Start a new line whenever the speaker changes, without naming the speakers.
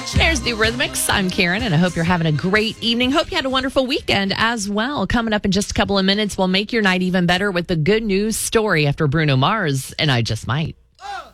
There's the Rhythmics. I'm Karen, and I hope you're having a great evening. Hope you had a wonderful weekend as well. Coming up in just a couple of minutes, we'll make your night even better with the good news story after Bruno Mars and I Just Might.